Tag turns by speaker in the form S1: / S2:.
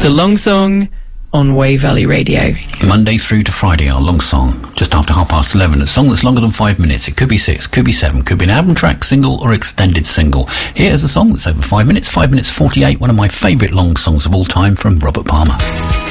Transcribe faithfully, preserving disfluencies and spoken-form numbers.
S1: The Long Song on Wave Valley Radio.
S2: Monday through to Friday, our long song, just after half past eleven. A song that's longer than five minutes. It could be six, could be seven, could be an album track, single or extended single. Here is a song that's over five minutes, five minutes forty-eight, one of my favourite long songs of all time from Robert Palmer.